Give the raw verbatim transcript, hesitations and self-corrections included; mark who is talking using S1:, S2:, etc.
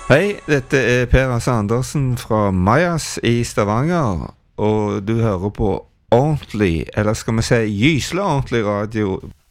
S1: Hei, dette er Per Hasse Andersen fra Majas i Stavanger, og du hører på ordentlig, eller skal vi si gyselig ordentlig radio